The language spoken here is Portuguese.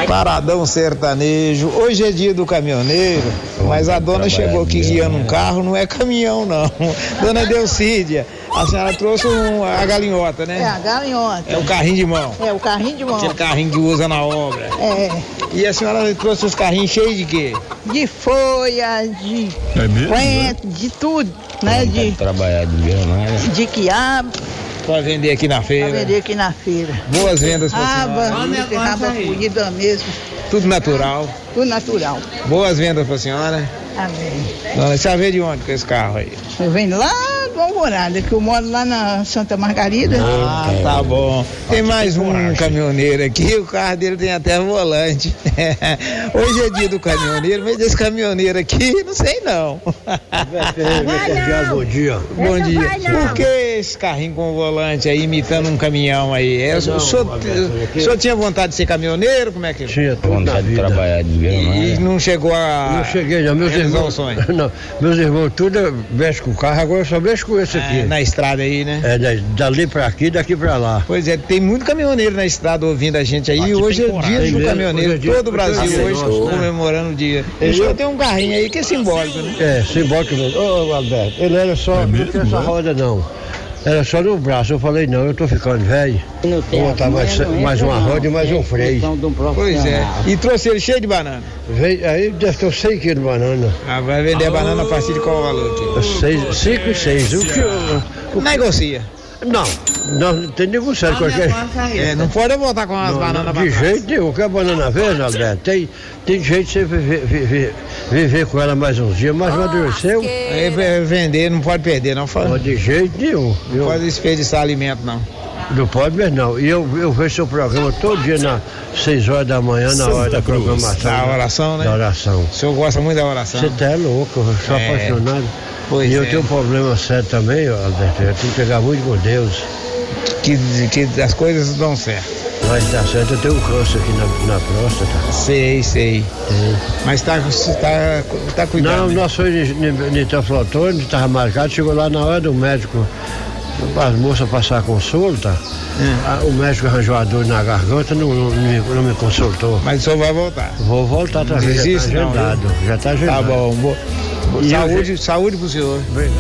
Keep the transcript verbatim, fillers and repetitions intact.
Paradão sertanejo. Hoje é dia do caminhoneiro, mas a dona chegou aqui guiando um carro, não é caminhão não. Dona Delcídia, a senhora trouxe um, a galinhota, né? É, a galinhota. É o carrinho de mão. É, o carrinho de mão. Aquele carrinho que usa na obra. É. E a senhora trouxe os carrinhos cheios de quê? De folha, de é mesmo, quento, de tudo, né? De trabalhar de verdade. De quiabo. Pra vender aqui na feira. Pra vender aqui na feira. Boas vendas pra aba, senhora. Aba colhida mesmo. Tudo natural. Tudo natural. Boas vendas pra senhora. Amém. Dona, você veio de onde com esse carro aí? Eu venho lá do Alvorada, que eu moro lá na Santa Margarida. Ah, tá bom. Tem mais um caminhoneiro aqui, o carro dele tem até volante. Hoje é dia do caminhoneiro, mas esse caminhoneiro aqui, não sei não. Bom dia. Bom dia. Por que esse carrinho com volante aí, imitando um caminhão aí? É, o, senhor, o senhor tinha vontade de ser caminhoneiro? Como é que... Tinha vontade de trabalhar de E não chegou a... Não cheguei não, meus irmãos, não, meus irmãos tudo mexem com o carro, agora eu só mexo com esse aqui. É, na estrada aí, né? É, dali pra aqui, daqui pra lá. Pois é, tem muito caminhoneiro na estrada ouvindo a gente aí, aqui hoje é o dia do mesmo, caminhoneiro, hoje é todo o Brasil dia, hoje nosso, né? comemorando o dia. E o senhor tem um carrinho aí que é simbólico, né? É, simbólico mesmo. Ô, Alberto, ele era só, é não tinha essa roda não. Era só no braço, eu falei, não, eu tô ficando velho, vou botar mais, mais uma roda e mais um freio. Pois é, e trouxe ele cheio de banana? Veio, aí deve ter cem quilos de banana. Ah, vai vender a banana a partir de qual valor aqui? cinco e seis. O que eu, o Negocia? Não, não tem negociado qualquer... É, não pode voltar com as bananas de jeito nenhum, que a banana verde, Alberto, tem, tem jeito de você viver, viver, viver com ela mais uns dias, mas amadureceu. Aí vender, não pode perder, não fala. De jeito nenhum. Não eu... pode desperdiçar alimento, não. Não pode mesmo, não. E eu, eu vejo seu programa todo dia nas seis horas da manhã, na hora da programação. Da oração, né? Da oração. O senhor gosta muito da oração? Você tá louco, eu sou é. apaixonado. Pois e eu é. tenho um problema sério também, Alberto, eu tenho que pegar muito com Deus. Que, que as coisas dão certo. Vai dar certo, eu tenho um câncer aqui na, na próstata. Sei, sei. Tem. Mas tá, tá, tá cuidando. Não, né? nós fomos em Itaflotone, estava marcado, chegou lá na hora do médico, as moças passar a consulta, é. o médico arranjou a dor na garganta, não, não, não, me, não me consultou. Mas o senhor vai voltar? Vou voltar, tá, já está agendado. Já está agendado. Tá bom, bo... saúde, eu... saúde pro senhor. Obrigado.